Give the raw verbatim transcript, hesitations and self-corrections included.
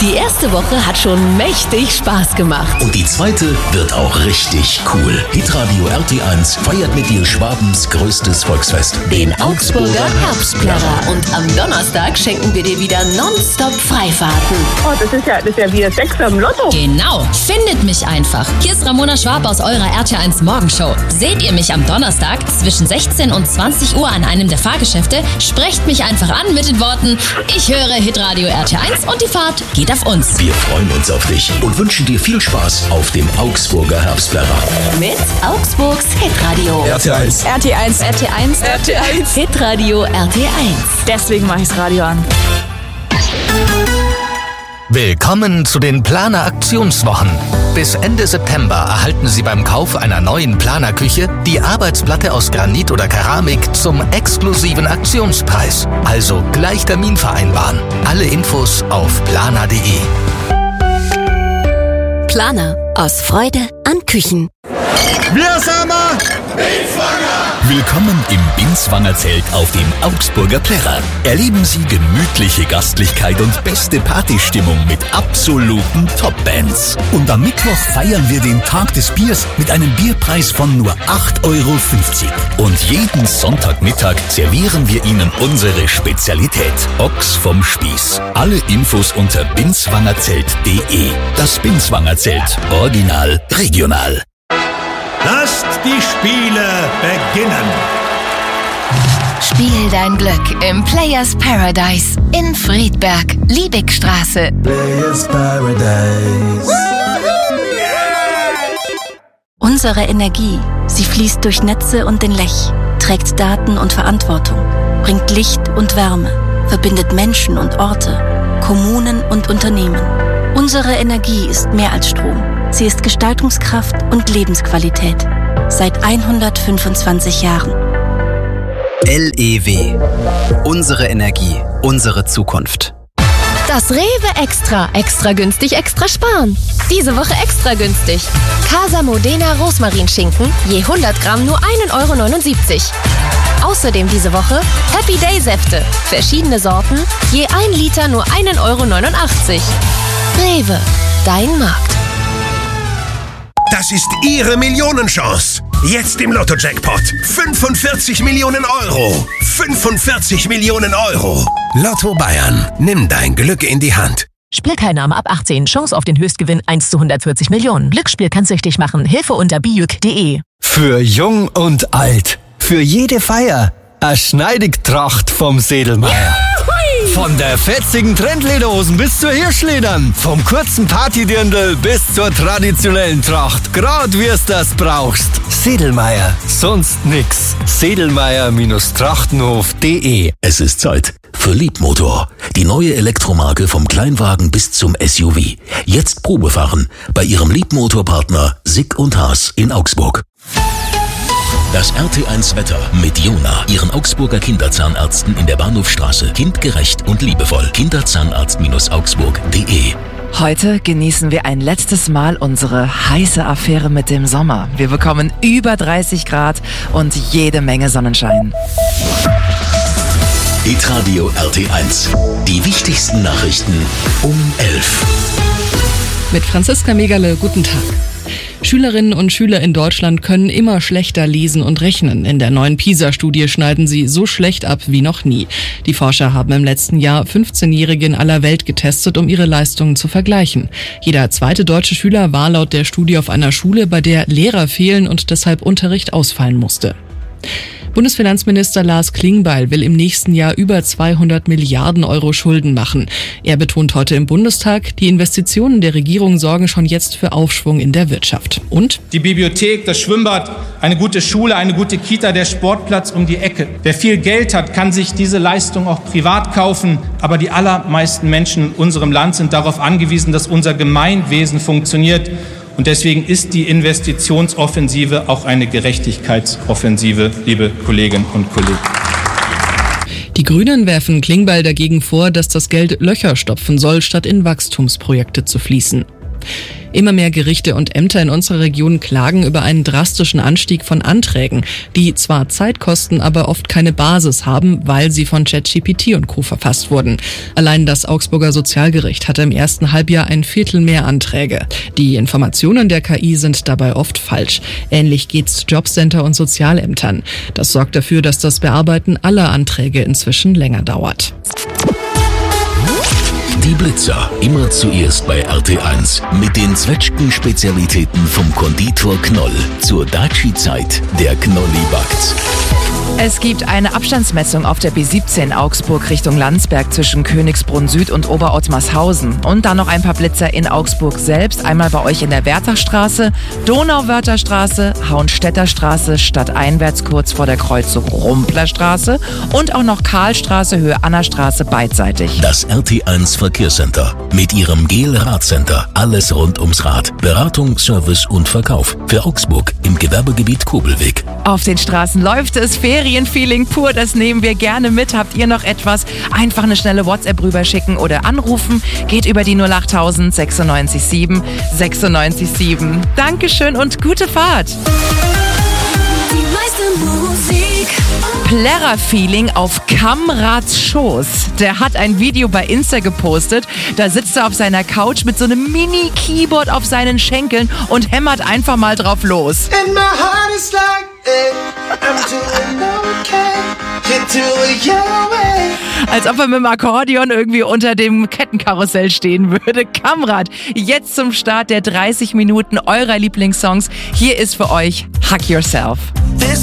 Die erste Woche hat schon mächtig Spaß gemacht. Und die zweite wird auch richtig cool. Hitradio R T eins feiert mit dir Schwabens größtes Volksfest. Den Augsburger Herbstplärrer. Und am Donnerstag schenken wir dir wieder nonstop Freifahrten. Oh, das ist ja, das ist ja wie ein Sechser im Lotto. Genau, findet mich einfach. Hier ist Ramona Schwab aus eurer R T eins Morgenshow. Seht ihr mich am Donnerstag zwischen sechzehn und zwanzig Uhr an einem der Fahrgeschäfte? Sprecht mich einfach an mit den Worten: Ich höre Hitradio R T eins und die Fahrt geht auf uns. Wir freuen uns auf dich und wünschen dir viel Spaß auf dem Augsburger Herbstplärrer. Mit Augsburgs Hitradio. R T eins. R T eins. R T eins. R T eins. Hitradio R T eins. Deswegen mache ich das Radio an. Willkommen zu den Planer-Aktionswochen. Bis Ende September erhalten Sie beim Kauf einer neuen Planerküche die Arbeitsplatte aus Granit oder Keramik zum exklusiven Aktionspreis. Also gleich Termin vereinbaren. Alle Infos auf planer punkt de. Planer. Aus Freude an Küchen. Wir sind wir! Willkommen im Binswanger Zelt auf dem Augsburger Plärrer. Erleben Sie gemütliche Gastlichkeit und beste Partystimmung mit absoluten Top-Bands. Und am Mittwoch feiern wir den Tag des Biers mit einem Bierpreis von nur acht Euro fünfzig. Und jeden Sonntagmittag servieren wir Ihnen unsere Spezialität: Ochs vom Spieß. Alle Infos unter binswangerzelt punkt de. Das Binswanger Zelt. Original, regional. Lasst die Spiele beginnen. Spiel dein Glück im Players Paradise in Friedberg, Liebigstraße. Players Paradise. Unsere Energie, sie fließt durch Netze und den Lech, trägt Daten und Verantwortung, bringt Licht und Wärme, verbindet Menschen und Orte, Kommunen und Unternehmen. Unsere Energie ist mehr als Strom. Sie ist Gestaltungskraft und Lebensqualität. Seit hundertfünfundzwanzig Jahren. L E W. Unsere Energie, unsere Zukunft. Das Rewe Extra. Extra günstig, extra sparen. Diese Woche extra günstig. Casa Modena Rosmarinschinken. Je hundert Gramm nur ein Euro neunundsiebzig. Außerdem diese Woche Happy Day Säfte. Verschiedene Sorten. Je ein Liter nur ein Euro neunundachtzig. Rewe. Dein Markt. Das ist Ihre Millionenchance. Jetzt im Lotto-Jackpot. fünfundvierzig Millionen Euro. fünfundvierzig Millionen Euro. Lotto Bayern. Nimm dein Glück in die Hand. Spielteilnahme ab achtzehn. Chance auf den Höchstgewinn eins zu hundertvierzig Millionen. Glücksspiel kann süchtig machen. Hilfe unter bijuk punkt de. Für jung und alt. Für jede Feier. Eine Schneidigtracht vom Sedelmeier. Von der fetzigen Trendlederhosen bis zur Hirschledern. Vom kurzen Partydirndl bis zur traditionellen Tracht. Grad wie es das brauchst. Sedelmeier. Sonst nix. Sedelmeier Trachtenhof punkt de. Es ist Zeit für Liebmotor. Die neue Elektromarke vom Kleinwagen bis zum S U V. Jetzt Probefahren bei Ihrem Liebmotorpartner Sick und Haas in Augsburg. Das R T eins Wetter mit Jona, Ihren Augsburger Kinderzahnärzten in der Bahnhofstraße. Kindgerecht und liebevoll. Kinderzahnarzt Augsburg punkt de. Heute genießen wir ein letztes Mal unsere heiße Affäre mit dem Sommer. Wir bekommen über dreißig Grad und jede Menge Sonnenschein. Hitradio R T eins. Die wichtigsten Nachrichten um elf. Mit Franziska Megale, guten Tag. Schülerinnen und Schüler in Deutschland können immer schlechter lesen und rechnen. In der neuen PISA-Studie schneiden sie so schlecht ab wie noch nie. Die Forscher haben im letzten Jahr fünfzehnjährige in aller Welt getestet, um ihre Leistungen zu vergleichen. Jeder zweite deutsche Schüler war laut der Studie auf einer Schule, bei der Lehrer fehlen und deshalb Unterricht ausfallen musste. Bundesfinanzminister Lars Klingbeil will im nächsten Jahr über zweihundert Milliarden Euro Schulden machen. Er betont heute im Bundestag, die Investitionen der Regierung sorgen schon jetzt für Aufschwung in der Wirtschaft. Und? Die Bibliothek, das Schwimmbad, eine gute Schule, eine gute Kita, der Sportplatz um die Ecke. Wer viel Geld hat, kann sich diese Leistung auch privat kaufen. Aber die allermeisten Menschen in unserem Land sind darauf angewiesen, dass unser Gemeinwesen funktioniert. Und deswegen ist die Investitionsoffensive auch eine Gerechtigkeitsoffensive, liebe Kolleginnen und Kollegen. Die Grünen werfen Klingbeil dagegen vor, dass das Geld Löcher stopfen soll, statt in Wachstumsprojekte zu fließen. Immer mehr Gerichte und Ämter in unserer Region klagen über einen drastischen Anstieg von Anträgen, die zwar Zeit kosten, aber oft keine Basis haben, weil sie von ChatGPT und Co. verfasst wurden. Allein das Augsburger Sozialgericht hatte im ersten Halbjahr ein Viertel mehr Anträge. Die Informationen der K I sind dabei oft falsch. Ähnlich geht's Jobcenter und Sozialämtern. Das sorgt dafür, dass das Bearbeiten aller Anträge inzwischen länger dauert. Die Blitzer, immer zuerst bei R T eins. Mit den Zwetschgen-Spezialitäten vom Konditor Knoll. Zur Daci-Zeit, der Knolli backt's. Es gibt eine Abstandsmessung auf der B siebzehn Augsburg Richtung Landsberg zwischen Königsbrunn Süd und Oberottmarshausen. Und dann noch ein paar Blitzer in Augsburg selbst. Einmal bei euch in der Wertachstraße, Donauwörtherstraße, Hauenstädter stadteinwärts kurz vor der Kreuzung Rumplerstraße und auch noch Karlstraße, Höhe Annastraße beidseitig. Das R T eins Verkehrscenter mit ihrem Gel-Radcenter. Alles rund ums Rad. Beratung, Service und Verkauf. Für Augsburg im Gewerbegebiet Kobelweg. Auf den Straßen läuft es. Ferienfeeling pur, das nehmen wir gerne mit. Habt ihr noch etwas? Einfach eine schnelle WhatsApp rüberschicken oder anrufen. Geht über die null acht null null sechs sieben sechs sieben. Dankeschön und gute Fahrt. Die meiste Musik. Plärrer-Feeling auf Kamrads Schoß. Der hat ein Video bei Insta gepostet. Da sitzt er auf seiner Couch mit so einem Mini-Keyboard auf seinen Schenkeln und hämmert einfach mal drauf los. And my heart is like I'm doing okay. You do it your way. Als ob er mit dem Akkordeon irgendwie unter dem Kettenkarussell stehen würde. Kamrad, jetzt zum Start der dreißig Minuten eurer Lieblingssongs. Hier ist für euch Hug Yourself. This